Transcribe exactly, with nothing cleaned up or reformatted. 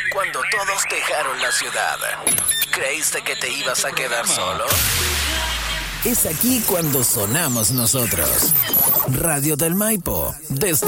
Cuando todos dejaron la ciudad, ¿creíste que te ibas a quedar solo? Es aquí cuando sonamos nosotros. Radio del Maipo, desde